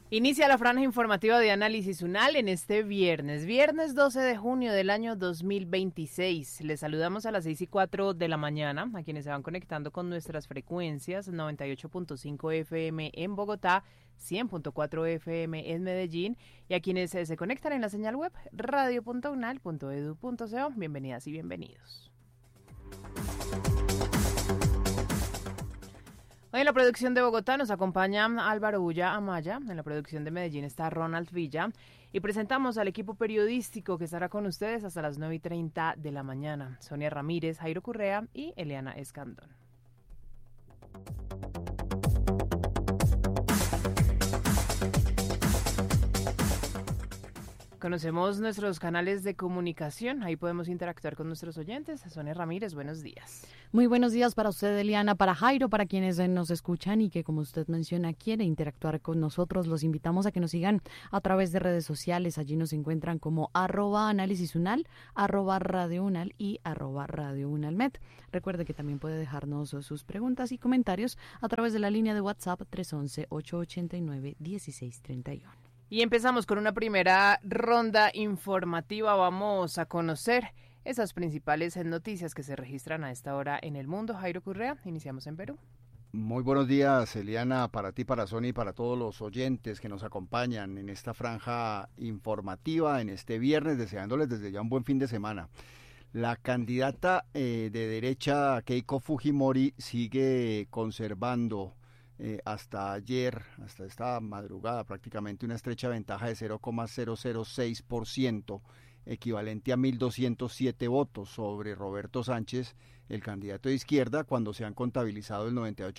Inicia la franja informativa de Análisis UNAL en este viernes 12 de junio del año 2026. Les saludamos a las 6:04 de la mañana, a quienes se van conectando con nuestras frecuencias 98.5 FM en Bogotá, 100.4 FM en Medellín, y a quienes se conectan en la señal web radio.unal.edu.co. Bienvenidas y bienvenidos. Hoy en la producción de Bogotá nos acompaña Álvaro Bulla Amaya, en la producción de Medellín está Ronald Villa, y presentamos al equipo periodístico que estará con ustedes hasta las 9:30 de la mañana. Sonia Ramírez, Jairo Correa y Eliana Escandón. Conocemos nuestros canales de comunicación, ahí podemos interactuar con nuestros oyentes. Sonia Ramírez, buenos días. Muy buenos días para usted, Eliana, para Jairo, para quienes nos escuchan y que, como usted menciona, quiere interactuar con nosotros. Los invitamos a que nos sigan a través de redes sociales. Allí nos encuentran como @análisis_unal, @radiounal y @radiounalmed. Recuerde que también puede dejarnos sus preguntas y comentarios a través de la línea de WhatsApp 311-889-1631. Y empezamos con una primera ronda informativa. Vamos a conocer esas principales noticias que se registran a esta hora en el mundo. Jairo Correa, iniciamos en Perú. Muy buenos días, Eliana, para ti, para Sonia y para todos los oyentes que nos acompañan en esta franja informativa en este viernes, deseándoles desde ya un buen fin de semana. La candidata de derecha Keiko Fujimori sigue conservando hasta ayer, hasta esta madrugada prácticamente, una estrecha ventaja de 0,006%, equivalente a 1.207 votos sobre Roberto Sánchez, el candidato de izquierda, cuando se han contabilizado el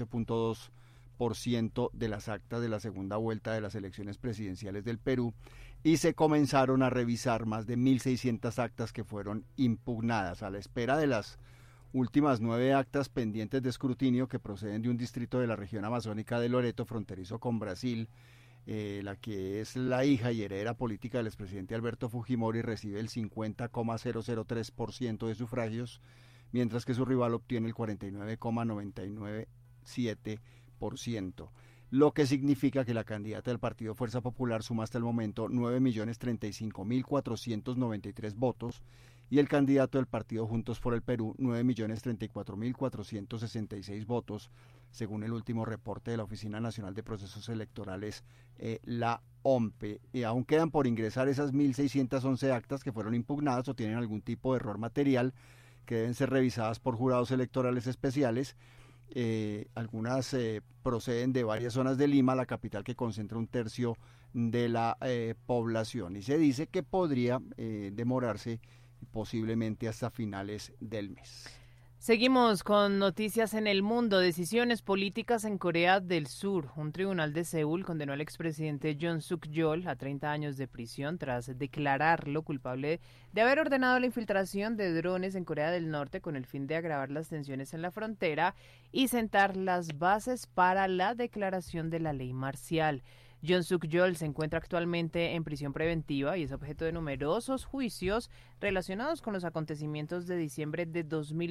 98.2% de las actas de la segunda vuelta de las elecciones presidenciales del Perú, y se comenzaron a revisar más de 1.600 actas que fueron impugnadas a la espera de las últimas 9 actas pendientes de escrutinio que proceden de un distrito de la región amazónica de Loreto, fronterizo con Brasil. La que es la hija y heredera política del expresidente Alberto Fujimori recibe el 50,003% de sufragios, mientras que su rival obtiene el 49,997%. Lo que significa que la candidata del Partido Fuerza Popular suma hasta el momento 9.035.493 votos, y el candidato del partido Juntos por el Perú 9.034.466 votos, según el último reporte de la Oficina Nacional de Procesos Electorales, la OMPE. Aún quedan por ingresar esas 1.611 actas que fueron impugnadas o tienen algún tipo de error material, que deben ser revisadas por jurados electorales especiales. Algunas proceden de varias zonas de Lima, la capital, que concentra un tercio de la población, y se dice que podría demorarse posiblemente hasta finales del mes. Seguimos con noticias en el mundo. Decisiones políticas en Corea del Sur. Un tribunal de Seúl condenó al expresidente Yoon Suk-yeol a 30 años de prisión tras declararlo culpable de haber ordenado la infiltración de drones en Corea del Norte con el fin de agravar las tensiones en la frontera y sentar las bases para la declaración de la ley marcial. Yoon Suk-yeol se encuentra actualmente en prisión preventiva y es objeto de numerosos juicios relacionados con los acontecimientos de diciembre de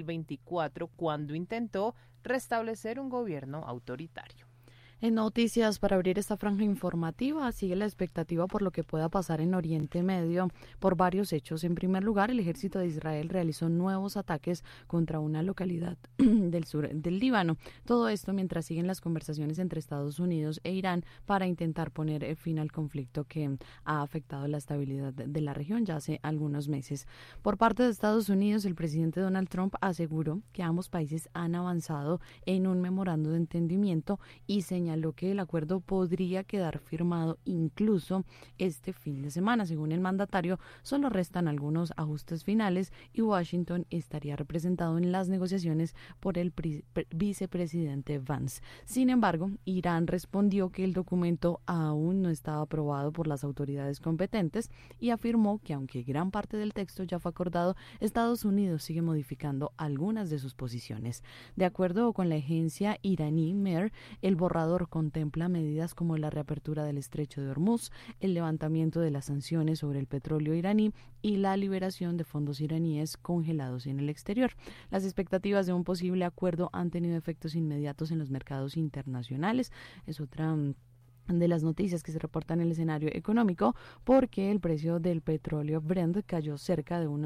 2024, cuando intentó restablecer un gobierno autoritario. En noticias, para abrir esta franja informativa, sigue la expectativa por lo que pueda pasar en Oriente Medio por varios hechos. En primer lugar, el ejército de Israel realizó nuevos ataques contra una localidad del sur del Líbano. Todo esto mientras siguen las conversaciones entre Estados Unidos e Irán para intentar poner fin al conflicto que ha afectado la estabilidad de la región ya hace algunos meses. Por parte de Estados Unidos, el presidente Donald Trump aseguró que ambos países han avanzado en un memorando de entendimiento y señaló que el acuerdo podría quedar firmado incluso este fin de semana. Según el mandatario, solo restan algunos ajustes finales y Washington estaría representado en las negociaciones por el vicepresidente Vance. Sin embargo, Irán respondió que el documento aún no estaba aprobado por las autoridades competentes y afirmó que aunque gran parte del texto ya fue acordado, Estados Unidos sigue modificando algunas de sus posiciones. De acuerdo con la agencia iraní MER, el borrador contempla medidas como la reapertura del estrecho de Hormuz, el levantamiento de las sanciones sobre el petróleo iraní y la liberación de fondos iraníes congelados en el exterior. Las expectativas de un posible acuerdo han tenido efectos inmediatos en los mercados internacionales. Es otra de las noticias que se reportan en el escenario económico, porque el precio del petróleo Brent cayó cerca de un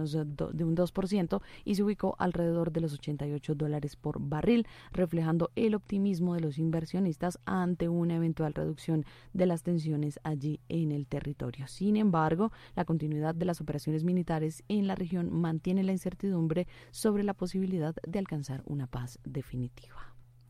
2% y se ubicó alrededor de los $88 por barril, reflejando el optimismo de los inversionistas ante una eventual reducción de las tensiones allí en el territorio. Sin embargo, la continuidad de las operaciones militares en la región mantiene la incertidumbre sobre la posibilidad de alcanzar una paz definitiva.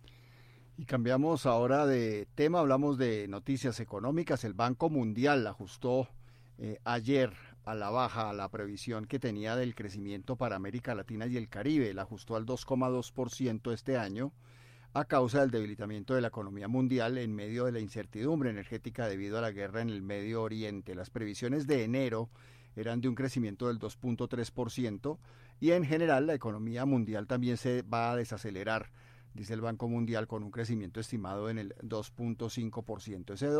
Y cambiamos ahora de tema, hablamos de noticias económicas. El Banco Mundial ajustó ayer a la baja la previsión que tenía del crecimiento para América Latina y el Caribe. La ajustó al 2,2% este año a causa del debilitamiento de la economía mundial en medio de la incertidumbre energética debido a la guerra en el Medio Oriente. Las previsiones de enero eran de un crecimiento del 2,3% y en general la economía mundial también se va a desacelerar, dice el Banco Mundial, con un crecimiento estimado en el 2,5%. Ese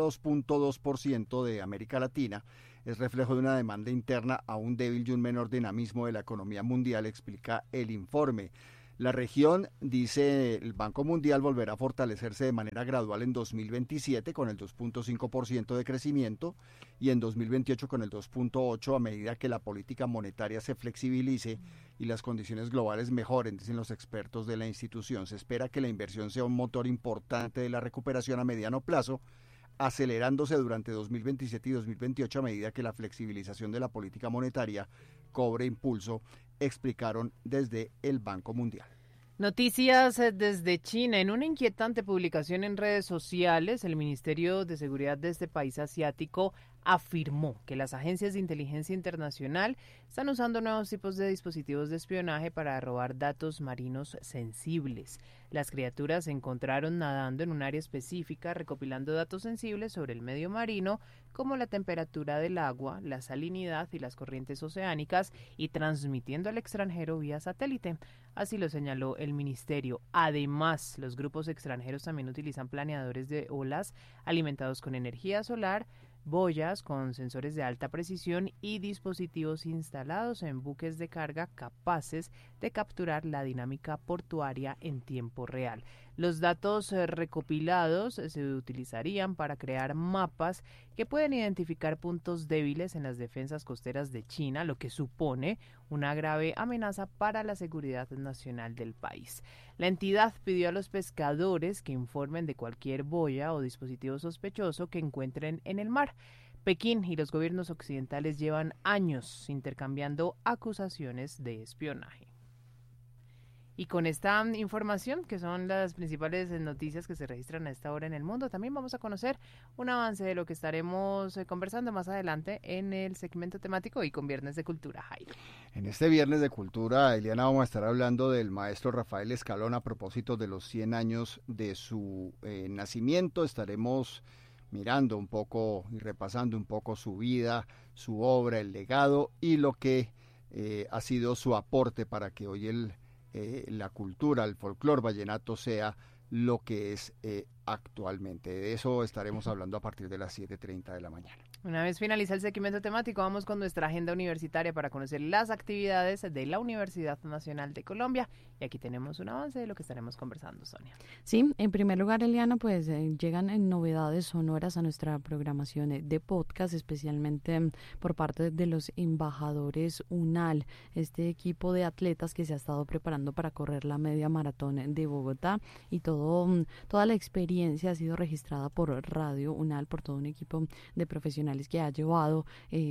2,2% de América Latina es reflejo de una demanda interna aún débil y un menor dinamismo de la economía mundial, explica el informe. La región, dice el Banco Mundial, volverá a fortalecerse de manera gradual en 2027 con el 2,5% de crecimiento y en 2028 con el 2,8% a medida que la política monetaria se flexibilice y las condiciones globales mejoren, dicen los expertos de la institución. Se espera que la inversión sea un motor importante de la recuperación a mediano plazo, acelerándose durante 2027 y 2028 a medida que la flexibilización de la política monetaria cobre impulso, explicaron desde el Banco Mundial. Noticias desde China. En una inquietante publicación en redes sociales, el Ministerio de Seguridad de este país asiático afirmó que las agencias de inteligencia internacional están usando nuevos tipos de dispositivos de espionaje para robar datos marinos sensibles. Las criaturas se encontraron nadando en un área específica, recopilando datos sensibles sobre el medio marino, como la temperatura del agua, la salinidad y las corrientes oceánicas, y transmitiendo al extranjero vía satélite. Así lo señaló el ministerio. Además, los grupos extranjeros también utilizan planeadores de olas alimentados con energía solar, boyas con sensores de alta precisión y dispositivos instalados en buques de carga capaces de capturar la dinámica portuaria en tiempo real. Los datos recopilados se utilizarían para crear mapas que pueden identificar puntos débiles en las defensas costeras de China, lo que supone una grave amenaza para la seguridad nacional del país. La entidad pidió a los pescadores que informen de cualquier boya o dispositivo sospechoso que encuentren en el mar. Pekín y los gobiernos occidentales llevan años intercambiando acusaciones de espionaje. Y con esta información, que son las principales noticias que se registran a esta hora en el mundo, también vamos a conocer un avance de lo que estaremos conversando más adelante en el segmento temático y con Viernes de Cultura, Jairo. En este Viernes de Cultura, Eliana, vamos a estar hablando del maestro Rafael Escalón a propósito de los 100 años de su nacimiento. Estaremos mirando un poco y repasando un poco su vida, su obra, el legado y lo que ha sido su aporte para que hoy la cultura, el folclore vallenato sea lo que es actualmente. De eso estaremos hablando a partir de las 7:30 de la mañana. Una vez finaliza el segmento temático, vamos con nuestra agenda universitaria para conocer las actividades de la Universidad Nacional de Colombia. Y aquí tenemos un avance de lo que estaremos conversando, Sonia. Sí, en primer lugar, Eliana, pues llegan novedades sonoras a nuestra programación de podcast, especialmente por parte de los embajadores UNAL, este equipo de atletas que se ha estado preparando para correr la media maratón de Bogotá, y toda la experiencia ha sido registrada por Radio UNAL, por todo un equipo de profesionales que ha llevado,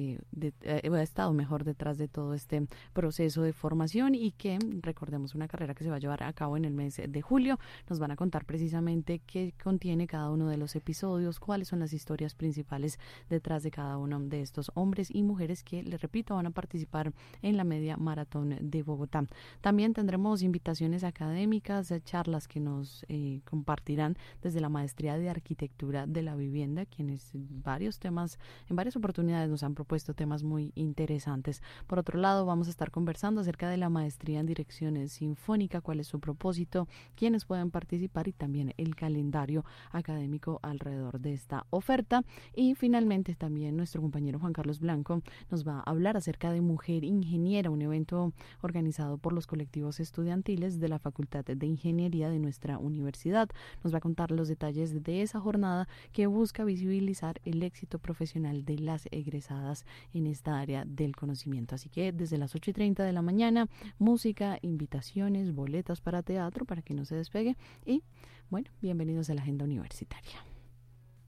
ha estado mejor detrás de todo este proceso de formación, y que, recordemos, una carrera que se va a llevar a cabo en el mes de julio. Nos van a contar precisamente qué contiene cada uno de los episodios, cuáles son las historias principales detrás de cada uno de estos hombres y mujeres que, les repito, van a participar en la media maratón de Bogotá. También tendremos invitaciones académicas, charlas que nos compartirán desde la Maestría de Arquitectura de la Vivienda, quienes en varias oportunidades nos han propuesto temas muy interesantes. Por otro lado, vamos a estar conversando acerca de la Maestría en Dirección Sinfónica, cuál es su propósito, quiénes pueden participar y también el calendario académico alrededor de esta oferta. Y finalmente también nuestro compañero Juan Carlos Blanco nos va a hablar acerca de Mujer Ingeniera, un evento organizado por los colectivos estudiantiles de la Facultad de Ingeniería de nuestra universidad. Nos va a contar los detalles de esa jornada que busca visibilizar el éxito profesional de las egresadas en esta área del conocimiento. Así que desde las 8:30 de la mañana, música, invitaciones, boletas para teatro para que no se despegue y bueno, bienvenidos a la Agenda Universitaria.